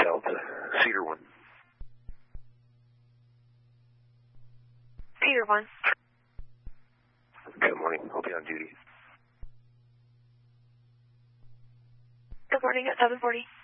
Delta, Cedar 1. Cedar 1. Good morning. I'll be on duty. Good morning at 7:40.